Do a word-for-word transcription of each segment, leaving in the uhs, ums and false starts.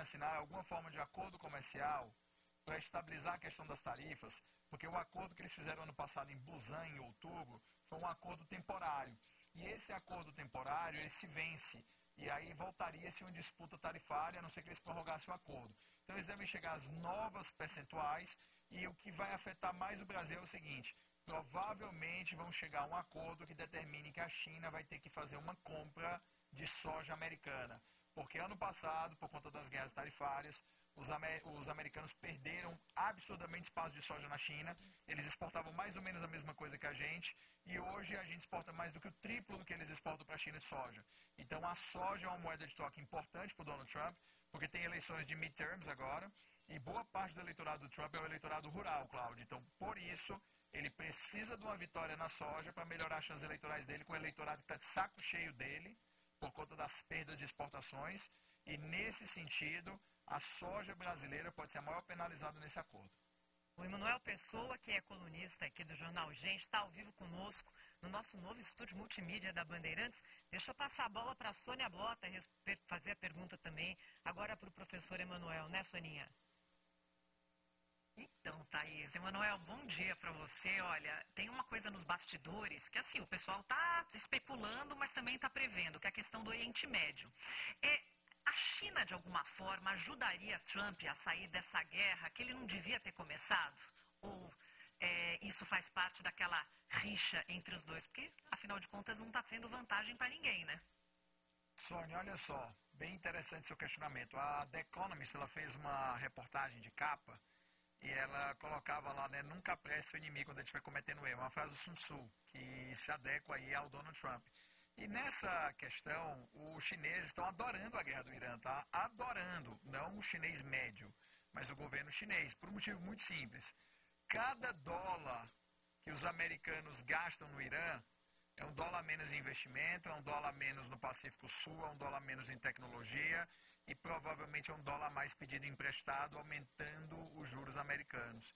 assinar alguma forma de acordo comercial para estabilizar a questão das tarifas, porque o acordo que eles fizeram ano passado em Busan, em outubro, foi um acordo temporário. E esse acordo temporário, ele se vence. E aí voltaria-se uma disputa tarifária, a não ser que eles prorrogassem o acordo. Então eles devem chegar às novas percentuais, e o que vai afetar mais o Brasil é o seguinte: provavelmente vão chegar a um acordo que determine que a China vai ter que fazer uma compra de soja americana. Porque ano passado, por conta das guerras tarifárias, os, amer os americanos perderam absurdamente espaço de soja na China. Eles exportavam mais ou menos a mesma coisa que a gente, e hoje a gente exporta mais do que o triplo do que eles exportam para a China de soja. Então a soja é uma moeda de troca importante para o Donald Trump, porque tem eleições de midterms agora, e boa parte do eleitorado do Trump é o eleitorado rural, Cláudio. Então, por isso, ele precisa de uma vitória na soja para melhorar as chances eleitorais dele com o eleitorado que está de saco cheio dele, por conta das perdas de exportações, e nesse sentido, a soja brasileira pode ser a maior penalizada nesse acordo. O Emanuel Pessoa, que é colunista aqui do Jornal Gente, está ao vivo conosco no nosso novo estúdio multimídia da Bandeirantes. Deixa eu passar a bola para a Sônia Blota fazer a pergunta também, agora para o professor Emanuel, né, Soninha? Então, Thaís, Emanuel, bom dia para você. Olha, tem uma coisa nos bastidores que, assim, o pessoal está especulando, mas também está prevendo, que é a questão do Oriente Médio. É, a China, de alguma forma, ajudaria Trump a sair dessa guerra que ele não devia ter começado? Ou é, isso faz parte daquela rixa entre os dois? Porque, afinal de contas, não está tendo vantagem para ninguém, né? Sônia, olha só, bem interessante seu questionamento. A The Economist, ela fez uma reportagem de capa, e ela colocava lá, né, nunca apresse o inimigo quando a gente vai cometendo erro. Uma frase do Sun Tzu, que se adequa aí ao Donald Trump. E nessa questão, os chineses estão adorando a guerra do Irã, tá? Adorando. Não o chinês médio, mas o governo chinês, por um motivo muito simples. Cada dólar que os americanos gastam no Irã é um dólar menos em investimento, é um dólar menos no Pacífico Sul, é um dólar menos em tecnologia, e provavelmente é um dólar mais pedido emprestado, aumentando os juros americanos.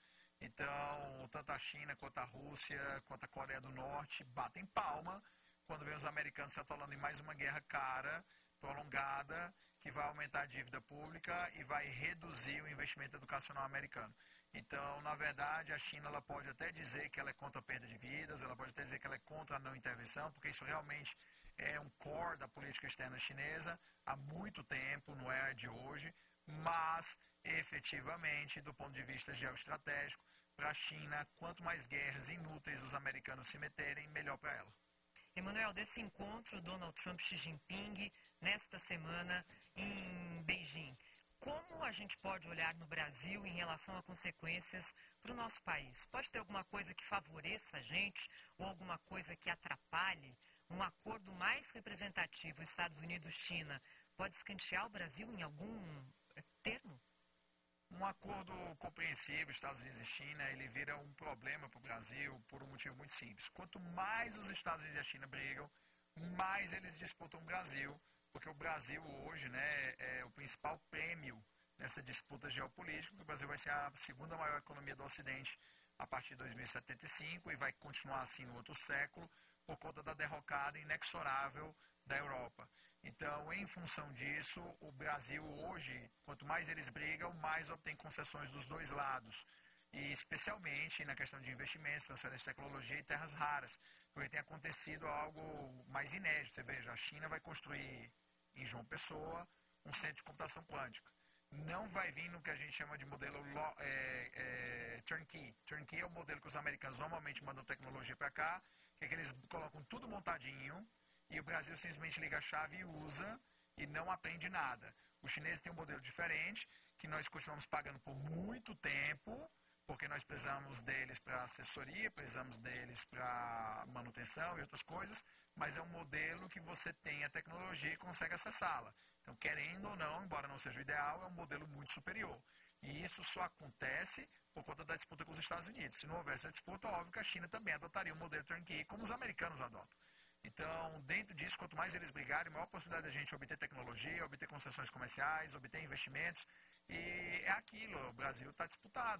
Então, tanto a China, quanto a Rússia, quanto a Coreia do Norte batem palma quando vê os americanos se atolando em mais uma guerra cara, prolongada, que vai aumentar a dívida pública e vai reduzir o investimento educacional americano. Então, na verdade, a China ela pode até dizer que ela é contra a perda de vidas, ela pode até dizer que ela é contra a não intervenção, porque isso realmente é um core da política externa chinesa há muito tempo, não é de hoje, mas, efetivamente, do ponto de vista geoestratégico, para a China, quanto mais guerras inúteis os americanos se meterem, melhor para ela. Emanuel, desse encontro Donald Trump-Xi Jinping, nesta semana em Beijing, como a gente pode olhar no Brasil em relação a consequências para o nosso país? Pode ter alguma coisa que favoreça a gente ou alguma coisa que atrapalhe? Um acordo mais representativo, Estados Unidos-China, pode escantear o Brasil em algum termo? Um acordo compreensível, Estados Unidos e China, ele vira um problema para o Brasil por um motivo muito simples. Quanto mais os Estados Unidos e a China brigam, mais eles disputam o Brasil, porque o Brasil hoje, né, é o principal prêmio nessa disputa geopolítica, porque o Brasil vai ser a segunda maior economia do Ocidente a partir de dois mil e setenta e cinco e vai continuar assim no outro século, por conta da derrocada inexorável da Europa. Então, em função disso, o Brasil hoje, quanto mais eles brigam, mais obtém concessões dos dois lados. E especialmente na questão de investimentos, transferência de tecnologia e terras raras, porque tem acontecido algo mais inédito. Você veja, a China vai construir em João Pessoa um centro de computação quântica. Não vai vir no que a gente chama de modelo é, é, turnkey. Turnkey é o modelo que os americanos normalmente mandam tecnologia para cá, que é que eles colocam tudo montadinho, e o Brasil simplesmente liga a chave e usa, e não aprende nada. Os chineses têm um modelo diferente, que nós continuamos pagando por muito tempo, porque nós precisamos deles para assessoria, precisamos deles para manutenção e outras coisas, mas é um modelo que você tem a tecnologia e consegue acessá-la. Então, querendo ou não, embora não seja o ideal, é um modelo muito superior. E isso só acontece por conta da disputa com os Estados Unidos. Se não houvesse a disputa, óbvio que a China também adotaria um modelo turnkey, como os americanos adotam. Então, dentro disso, quanto mais eles brigarem, maior possibilidade da gente obter tecnologia, obter concessões comerciais, obter investimentos. E é aquilo, o Brasil está disputado.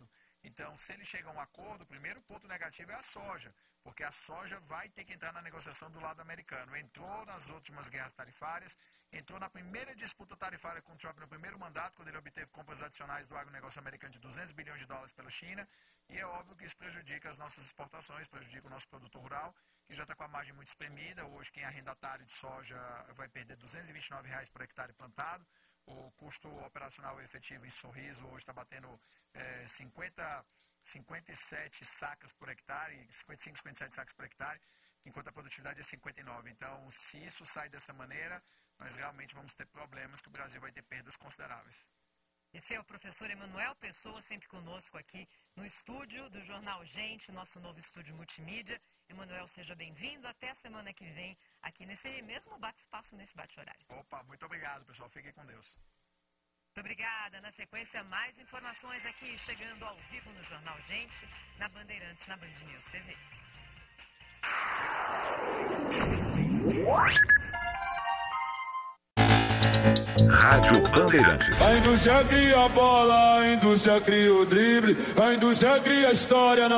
Então, se ele chega a um acordo, o primeiro ponto negativo é a soja, porque a soja vai ter que entrar na negociação do lado americano. Entrou nas últimas guerras tarifárias, entrou na primeira disputa tarifária com o Trump no primeiro mandato, quando ele obteve compras adicionais do agronegócio americano de duzentos bilhões de dólares pela China, e é óbvio que isso prejudica as nossas exportações, prejudica o nosso produtor rural, que já está com a margem muito espremida. Hoje, quem é arrendatário de soja vai perder duzentos e vinte e nove reais por hectare plantado. O custo operacional efetivo em Sorriso hoje está batendo é, cinquenta, cinquenta e sete sacas por hectare, cinquenta e cinco, cinquenta e sete sacas por hectare, enquanto a produtividade é cinquenta e nove. Então, se isso sai dessa maneira, nós realmente vamos ter problemas, que o Brasil vai ter perdas consideráveis. Esse é o professor Emanuel Pessoa, sempre conosco aqui no estúdio do Jornal Gente, nosso novo estúdio multimídia. Emanuel, seja bem-vindo. Até a semana que vem, aqui nesse mesmo bate-espaço, nesse bate-horário. Opa, muito obrigado, pessoal. Fiquem com Deus. Muito obrigada. Na sequência, mais informações aqui, chegando ao vivo no Jornal Gente, na Bandeirantes, na Band News T V. Rádio Bandeirantes. A indústria cria a bola, a indústria cria o drible, a indústria cria a história.